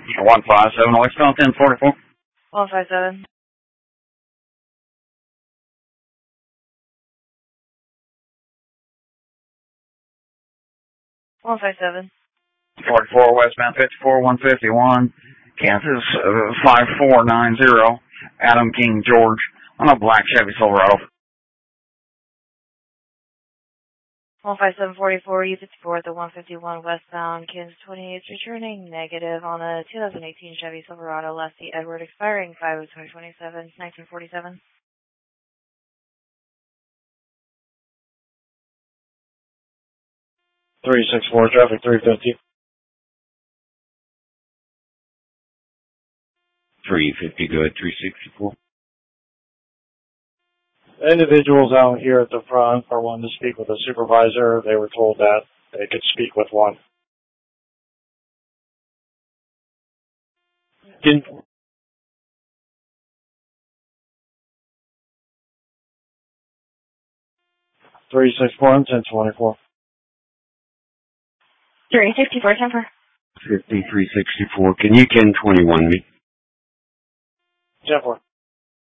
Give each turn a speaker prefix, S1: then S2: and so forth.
S1: 157 westbound 1044.
S2: 157. 157.
S1: 44 westbound 54 151. Kansas 5490. Adam King George on a black Chevy Silverado.
S2: 15744, U54 at the 151 westbound, Kansas 28 returning negative on a 2018 Chevy Silverado, lessee Edward, expiring 5/2027, 1947.
S3: 364 traffic 350.
S4: 350, go ahead, 364.
S3: Individuals out here at the front are wanting to speak with a supervisor. They were told that they could speak with one.
S4: Can
S3: 364 and 1024.
S2: 364, temper.
S4: 5364, can you 1021 me?
S3: 10-4.